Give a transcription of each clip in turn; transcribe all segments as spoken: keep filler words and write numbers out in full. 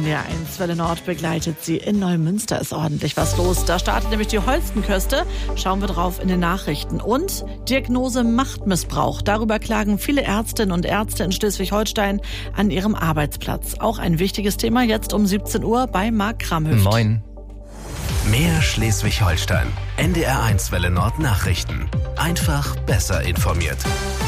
D R eins Welle Nord begleitet Sie. In Neumünster ist ordentlich was los. Da startet nämlich die Holstenküste. Schauen wir drauf in den Nachrichten. Und Diagnose Machtmissbrauch. Darüber klagen viele Ärztinnen und Ärzte in Schleswig-Holstein an ihrem Arbeitsplatz. Auch ein wichtiges Thema jetzt um siebzehn Uhr bei Marc Kramhüft. Moin. Mehr Schleswig-Holstein. N D R eins Welle Nord Nachrichten. Einfach besser informiert.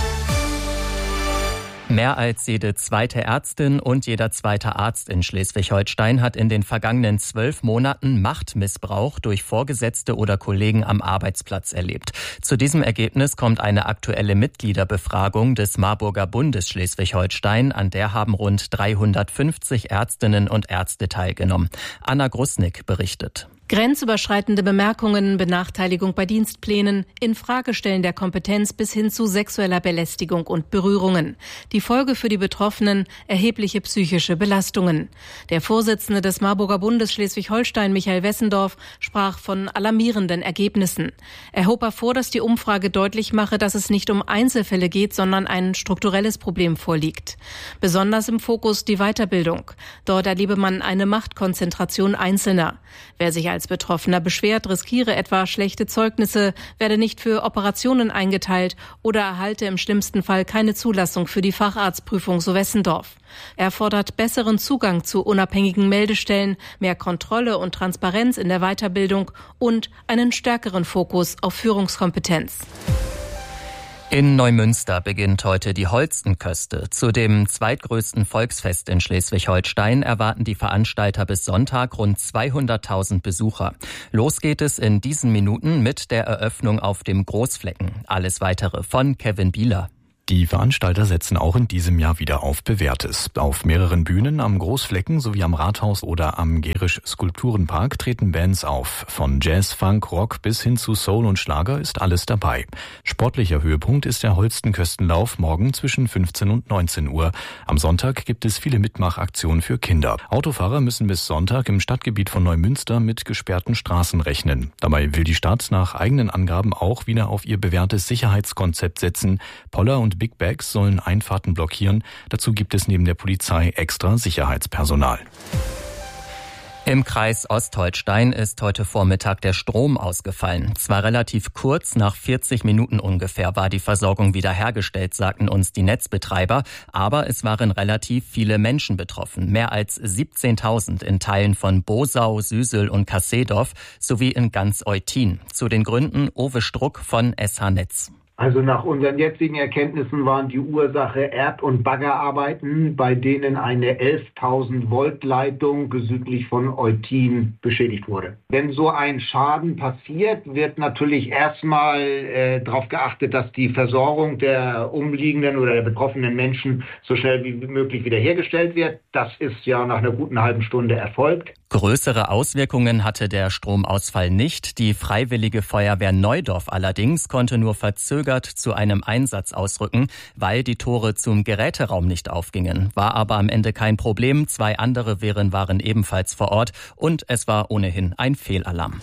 Mehr als jede zweite Ärztin und jeder zweite Arzt in Schleswig-Holstein hat in den vergangenen zwölf Monaten Machtmissbrauch durch Vorgesetzte oder Kollegen am Arbeitsplatz erlebt. Zu diesem Ergebnis kommt eine aktuelle Mitgliederbefragung des Marburger Bundes Schleswig-Holstein. An der haben rund dreihundertfünfzig Ärztinnen und Ärzte teilgenommen. Anna Grusnick berichtet. Grenzüberschreitende Bemerkungen, Benachteiligung bei Dienstplänen, Infragestellen der Kompetenz bis hin zu sexueller Belästigung und Berührungen. Die Folge für die Betroffenen: erhebliche psychische Belastungen. Der Vorsitzende des Marburger Bundes Schleswig-Holstein, Michael Wessendorf, sprach von alarmierenden Ergebnissen. Er hob hervor, dass die Umfrage deutlich mache, dass es nicht um Einzelfälle geht, sondern ein strukturelles Problem vorliegt. Besonders im Fokus die Weiterbildung. Dort erlebe man eine Machtkonzentration Einzelner. Wer sich als Als Betroffener beschwert, riskiere etwa schlechte Zeugnisse, werde nicht für Operationen eingeteilt oder erhalte im schlimmsten Fall keine Zulassung für die Facharztprüfung, so Wessendorf. Er fordert besseren Zugang zu unabhängigen Meldestellen, mehr Kontrolle und Transparenz in der Weiterbildung und einen stärkeren Fokus auf Führungskompetenz. In Neumünster beginnt heute die Holstenköste. Zu dem zweitgrößten Volksfest in Schleswig-Holstein erwarten die Veranstalter bis Sonntag rund zweihunderttausend Besucher. Los geht es in diesen Minuten mit der Eröffnung auf dem Großflecken. Alles Weitere von Kevin Bieler. Die Veranstalter setzen auch in diesem Jahr wieder auf Bewährtes. Auf mehreren Bühnen am Großflecken sowie am Rathaus oder am Gerisch-Skulpturenpark treten Bands auf. Von Jazz, Funk, Rock bis hin zu Soul und Schlager ist alles dabei. Sportlicher Höhepunkt ist der Holstenköstenlauf morgen zwischen fünfzehn und neunzehn Uhr. Am Sonntag gibt es viele Mitmachaktionen für Kinder. Autofahrer müssen bis Sonntag im Stadtgebiet von Neumünster mit gesperrten Straßen rechnen. Dabei will die Stadt nach eigenen Angaben auch wieder auf ihr bewährtes Sicherheitskonzept setzen. Poller und Big Bags sollen Einfahrten blockieren. Dazu gibt es neben der Polizei extra Sicherheitspersonal. Im Kreis Ostholstein ist heute Vormittag der Strom ausgefallen. Zwar relativ kurz, nach vierzig Minuten ungefähr war die Versorgung wiederhergestellt, sagten uns die Netzbetreiber, aber es waren relativ viele Menschen betroffen. Mehr als siebzehntausend in Teilen von Bosau, Süsel und Kassedorf sowie in ganz Eutin. Zu den Gründen Uwe Struck von S H Netz. Also nach unseren jetzigen Erkenntnissen waren die Ursache Erd- und Baggerarbeiten, bei denen eine elftausend Volt Leitung südlich von Eutin beschädigt wurde. Wenn so ein Schaden passiert, wird natürlich erstmal äh, darauf geachtet, dass die Versorgung der umliegenden oder der betroffenen Menschen so schnell wie möglich wiederhergestellt wird. Das ist ja nach einer guten halben Stunde erfolgt. Größere Auswirkungen hatte der Stromausfall nicht. Die Freiwillige Feuerwehr Neudorf allerdings konnte nur verzögert zu einem Einsatz ausrücken, weil die Tore zum Geräteraum nicht aufgingen. War aber am Ende kein Problem. Zwei andere Wehren waren ebenfalls vor Ort und es war ohnehin ein Fehlalarm.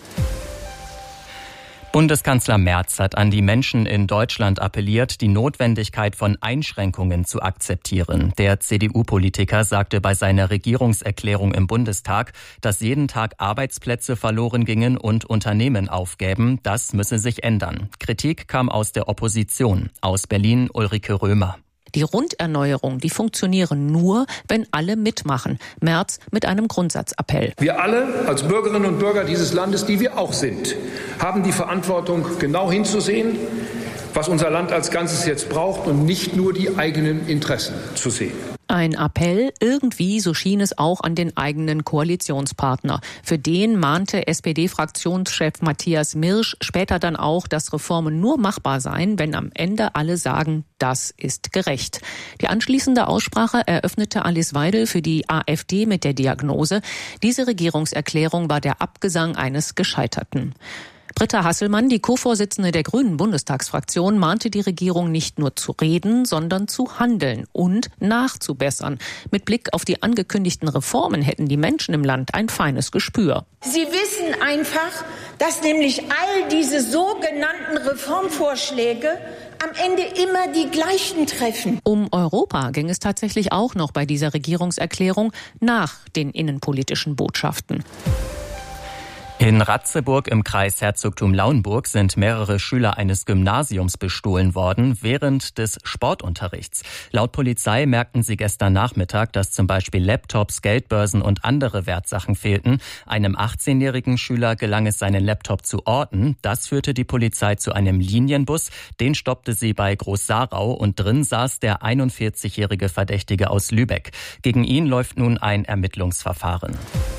Bundeskanzler Merz hat an die Menschen in Deutschland appelliert, die Notwendigkeit von Einschränkungen zu akzeptieren. Der C D U-Politiker sagte bei seiner Regierungserklärung im Bundestag, dass jeden Tag Arbeitsplätze verloren gingen und Unternehmen aufgäben. Das müsse sich ändern. Kritik kam aus der Opposition. Aus Berlin Ulrike Römer. Die Runderneuerung, die funktionieren nur, wenn alle mitmachen. Merz mit einem Grundsatzappell. Wir alle als Bürgerinnen und Bürger dieses Landes, die wir auch sind, haben die Verantwortung, genau hinzusehen, was unser Land als Ganzes jetzt braucht und nicht nur die eigenen Interessen zu sehen. Ein Appell, irgendwie, so schien es auch an den eigenen Koalitionspartner. Für den mahnte S P D-Fraktionschef Matthias Mirsch später dann auch, dass Reformen nur machbar seien, wenn am Ende alle sagen, das ist gerecht. Die anschließende Aussprache eröffnete Alice Weidel für die AfD mit der Diagnose: Diese Regierungserklärung war der Abgesang eines Gescheiterten. Britta Hasselmann, die Co-Vorsitzende der Grünen Bundestagsfraktion, mahnte die Regierung nicht nur zu reden, sondern zu handeln und nachzubessern. Mit Blick auf die angekündigten Reformen hätten die Menschen im Land ein feines Gespür. Sie wissen einfach, dass nämlich all diese sogenannten Reformvorschläge am Ende immer die gleichen treffen. Um Europa ging es tatsächlich auch noch bei dieser Regierungserklärung nach den innenpolitischen Botschaften. In Ratzeburg im Kreis Herzogtum Lauenburg sind mehrere Schüler eines Gymnasiums bestohlen worden während des Sportunterrichts. Laut Polizei merkten sie gestern Nachmittag, dass zum Beispiel Laptops, Geldbörsen und andere Wertsachen fehlten. Einem achtzehnjährigen Schüler gelang es, seinen Laptop zu orten. Das führte die Polizei zu einem Linienbus. Den stoppte sie bei Groß-Sarau und drin saß der einundvierzigjährige Verdächtige aus Lübeck. Gegen ihn läuft nun ein Ermittlungsverfahren.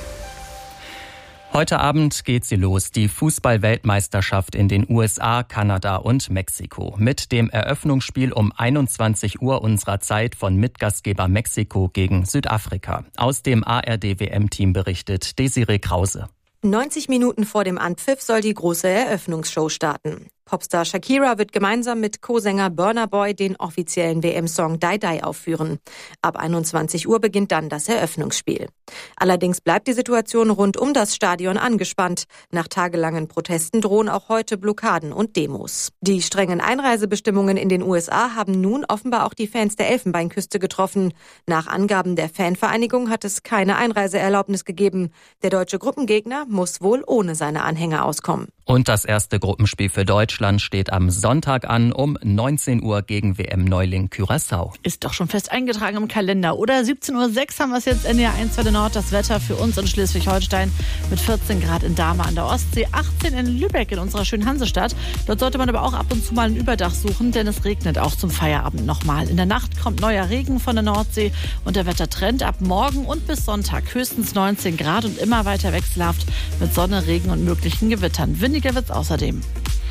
Heute Abend geht sie los, die Fußball-Weltmeisterschaft in den U S A, Kanada und Mexiko. Mit dem Eröffnungsspiel um einundzwanzig Uhr unserer Zeit von Mitgastgeber Mexiko gegen Südafrika. Aus dem A R D W M-Team berichtet Desiree Krause. neunzig Minuten vor dem Anpfiff soll die große Eröffnungsshow starten. Popstar Shakira wird gemeinsam mit Co-Sänger Burna Boy den offiziellen W M-Song Die Die aufführen. Ab einundzwanzig Uhr beginnt dann das Eröffnungsspiel. Allerdings bleibt die Situation rund um das Stadion angespannt. Nach tagelangen Protesten drohen auch heute Blockaden und Demos. Die strengen Einreisebestimmungen in den U S A haben nun offenbar auch die Fans der Elfenbeinküste getroffen. Nach Angaben der Fanvereinigung hat es keine Einreiseerlaubnis gegeben. Der deutsche Gruppengegner muss wohl ohne seine Anhänger auskommen. Und das erste Gruppenspiel für Deutschland steht am Sonntag an um neunzehn Uhr gegen W M-Neuling Curaçao. Ist doch schon fest eingetragen im Kalender, oder? siebzehn Uhr sechs haben wir es jetzt, N D R eins Welle Nord. Das Wetter für uns in Schleswig-Holstein mit vierzehn Grad in Dahme an der Ostsee, achtzehn in Lübeck in unserer schönen Hansestadt. Dort sollte man aber auch ab und zu mal ein Überdach suchen, denn es regnet auch zum Feierabend nochmal. In der Nacht kommt neuer Regen von der Nordsee und der Wettertrend ab morgen und bis Sonntag höchstens neunzehn Grad und immer weiter wechselhaft mit Sonne, Regen und möglichen Gewittern. Windiger wird's außerdem.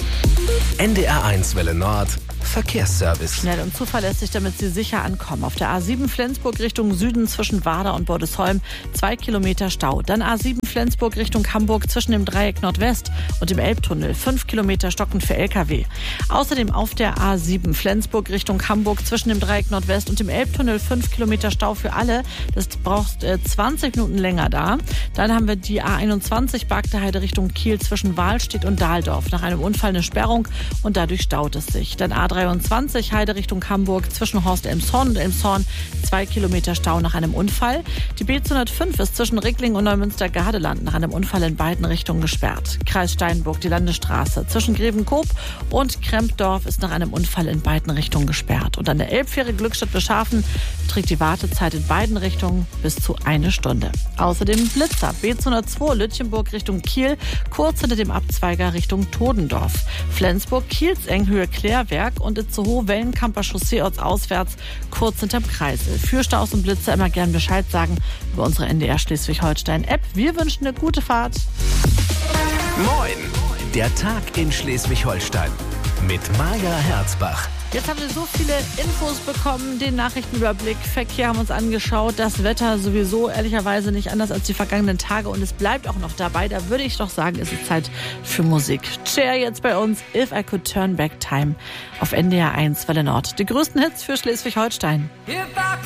N D R eins Welle Nord Verkehrsservice. Schnell und zuverlässig, damit Sie sicher ankommen. Auf der A sieben Flensburg Richtung Süden zwischen Warder und Bordesholm zwei Kilometer Stau. Dann A sieben Flensburg Richtung Hamburg zwischen dem Dreieck Nordwest und dem Elbtunnel fünf Kilometer Stocken für L K W. Außerdem auf der A sieben Flensburg Richtung Hamburg zwischen dem Dreieck Nordwest und dem Elbtunnel fünf Kilometer Stau für alle. Das braucht äh, zwanzig Minuten länger da. Dann haben wir die A einundzwanzig Bargteheide Richtung Kiel zwischen Wahlstedt und Dahldorf. Nach einem Unfall eine Sperrung und dadurch staut es sich. Dann A dreiundzwanzig Heide Richtung Hamburg zwischen Horst-Elmshorn und Elmshorn zwei Kilometer Stau nach einem Unfall. Die B zweihundertfünf ist zwischen Rickling und Neumünster-Gardeland nach einem Unfall in beiden Richtungen gesperrt. Kreis Steinburg, die Landesstraße zwischen Grevenkoop und Krempdorf ist nach einem Unfall in beiden Richtungen gesperrt. Und an der Elbfähre Glückstadt-Beschafen beträgt die Wartezeit in beiden Richtungen bis zu eine Stunde. Außerdem Blitzer, B zweihundertzwei Lütchenburg Richtung Kiel, kurz hinter dem Abzweiger Richtung Todendorf. Flensburg, Kielseng, Höhe Klärwerk und Itzehoe, Wellenkamper Chaussee ortsauswärts, kurz hinterm Kreisel. Für Staus und Blitzer immer gern Bescheid sagen über unsere N D R Schleswig-Holstein-App. Wir wünschen eine gute Fahrt. Moin, der Tag in Schleswig-Holstein mit Maja Herzbach. Jetzt haben wir so viele Infos bekommen, den Nachrichtenüberblick, Verkehr haben wir uns angeschaut, das Wetter sowieso ehrlicherweise nicht anders als die vergangenen Tage und es bleibt auch noch dabei. Da würde ich doch sagen, es ist Zeit für Musik. Cher jetzt bei uns, If I Could Turn Back Time auf N D R eins Welle Nord. Die größten Hits für Schleswig-Holstein.